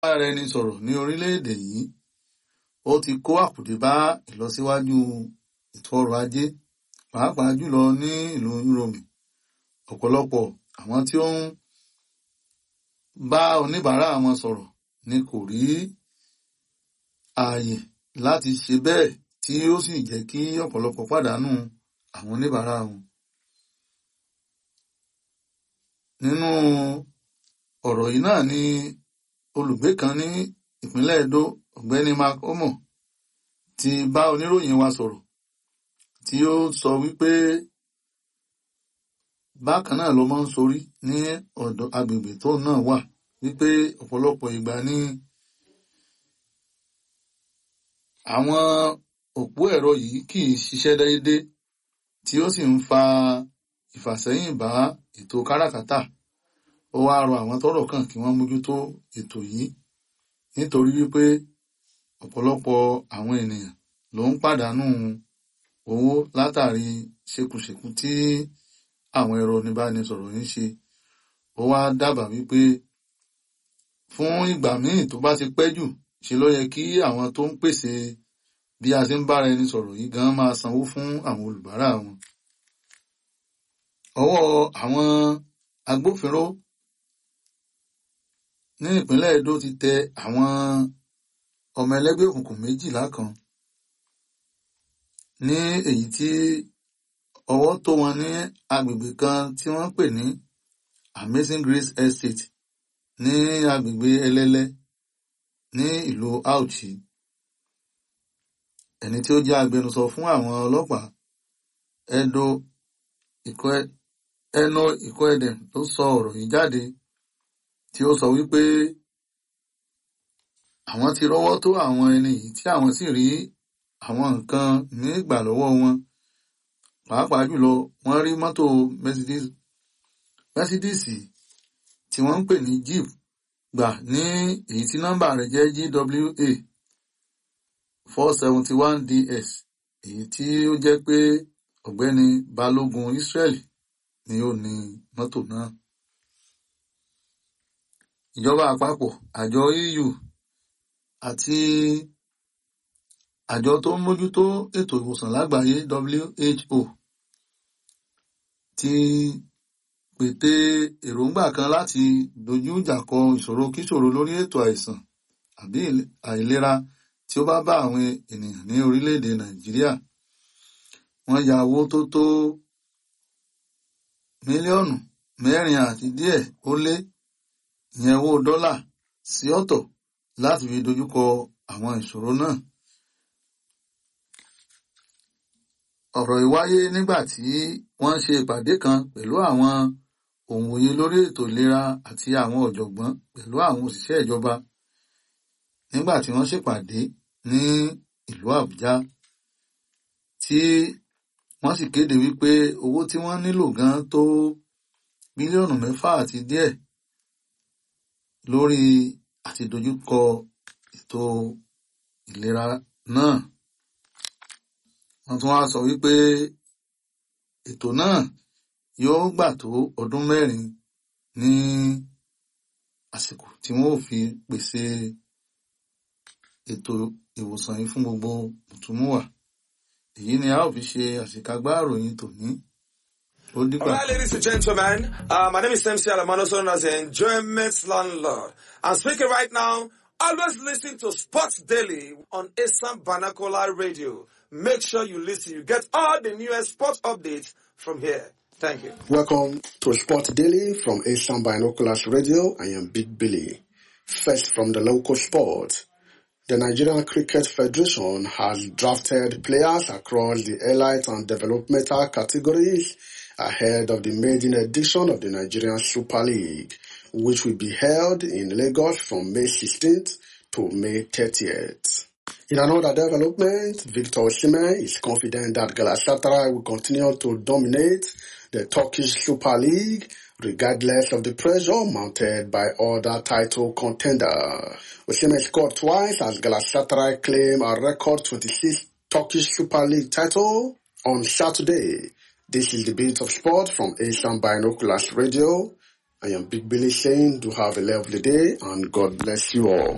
ara ẹni sọ̀rọ̀ ní orílẹ̀-èdè yìí ó ti kó àkùdé bá ìlọsíwájú ètò ọrọ̀ ajé pàápàá jùlọ ní ìlú Rome. Ọ̀pọ̀lọpọ̀ àwọn tí ó ń bá oníbàárà wọn sọ̀rọ̀ ni kò rí ààyè láti ṣe bẹ́ẹ̀ tí ó sì jẹ́ kí ọ̀pọ̀lọpọ̀ pàdánù àwọn oníbàárà wọn. Nínú ọ̀rọ̀ yìí náà ni olùgbé kan ní ìpínlẹ̀ Edo, ọ̀gbẹ́ni Mark Omo, ti bá oníròyìn wa sọ̀rọ̀ tí ó sọ wípé bákan náà ló máa ń sorí ní ọ̀dọ̀ agbègbè tó náà wà, wípé ọ̀pọ̀lọpọ̀ ìgbà ní àwọn òpó ẹ̀rọ yìí kì í ṣiṣẹ́ déédé tí ó sì ń fa ìfàsẹ́yìn bá ètò káràkátà. Ó wá rọ àwọn tọ́rọ̀ kàn kí wọ́n mójútó ètò yìí nítorí wípé ọ̀pọ̀lọpọ̀ àwọn ènìyàn ló ń pàdánù owó látàrí ṣekúṣekú tí àwọn ẹ̀rọ oníbánisọ̀rọ̀ ń ṣe. Ó wá dábàá wípé fún ìgbà míì tó bá ti pẹ́ jù ṣe ló yẹ kí àwọn tó ń pèsè bí a ṣe ń bára ẹni sọ̀rọ̀ yìí gan máa sanwó fún àwọn olùbárà wọn. Ọwọ́ àwọn agbófinró ní ìpínlẹ̀ Edo ti tẹ àwọn ọmọ ẹlẹ́gbẹ́ òkùnkùn 12 kan ní èyí tí ọwọ́ tó wọn ní agbègbè kan tí wọ́n pè ní Amazing Grace Estate ní agbègbè Ẹlẹ́lẹ́ ní ìlú Auchi. Ẹni tí ó jẹ́ agbẹnusọ fún àwọn ọlọ́pàá Eno Ikoedem ló sọ ọ̀rọ̀ yìí jáde, tí ó sọ wípé àwọn ti rọ́wọ́ tó àwọn ẹni yìí tí àwọn sì rí àwọn nǹkan nígbà lọ́wọ́ wọn. Pàápàá jùlọ wọ́n rí mọ́tò Mercedes tí wọ́n ń pè ní Jeep gbà ní èyí tí nọ́mbà rẹ̀ jẹ́ GWA 471DS, èyí tí ó jẹ́ pé ọ̀gbẹ́ni Balógun Israel ni ó ní mọ́tò náà. Ìjọba àpapọ̀, àjọ EU àti àjọ tó ń mójútó ètò ìwòsàn lágbàáyé WHO ti pète èròǹgbà kan láti dojú ìjà kọ ìṣòro kíṣòro lórí ètò àìsàn àbí àìlera tí ó bá bá àwọn ènìyàn ní orílẹ̀-èdè Nàìjíríà. Wọ́n ya owó tó tó mílíọ̀nù 4 àti díẹ̀ ó lé ìyẹn owó dọ́là sí ọ̀tọ̀ láti fi dojúkọ àwọn ìṣòro náà. Ọ̀rọ̀ yìí wáyé nígbà tí wọ́n ṣe ìpàdé kan pẹ̀lú àwọn òǹwòye lórí ètò ìlera àti àwọn ọ̀jọ̀gbọ́n pẹ̀lú àwọn òṣìṣẹ́ ìjọba nígbà tí wọ́n ṣèpàdé ní ìlú Àbújá, tí wọ́n sì kéde wípé owó tí wọ́n nílò gan tó mílíọ̀nù 6 àti díẹ̀ lórí àti dojúkọ ètò ìlera náà. Wọ́n tún wá sọ wípé ètò náà yóò gbà tó ọdún 4 ní àsìkò tí wọ́n ò fi pèsè ètò ìwòsàn yìí fún gbogbo mùtúmùwà. Èyí ni a ó fi ṣe àṣekágbá ìròyìn tòní. All right, ladies and gentlemen, my name is MC Alamano, known as the Enjoyment Landlord. I'm speaking right now. Always listen to Sports Daily on Asam Vernacular Radio. Make sure you listen. You get all the newest sports updates from here. Thank you. Welcome to Sports Daily from Asam Binoculars Radio. I am Big Billy. First from the local sport. The Nigerian Cricket Federation has drafted players across the elite and developmental categories ahead of the maiden edition of the Nigerian Super League, which will be held in Lagos from May 16th to May 30th. In another development, Victor Osimhen is confident that Galatasaray will continue to dominate the Turkish Super League regardless of the pressure mounted by other title contenders. Osimhen scored twice as Galatasaray claimed a record 26 Turkish Super League title on Saturday. This is the Beat of Sport from Asian Binoculars Radio. I am Big Billy saying do have a lovely day and God bless you all.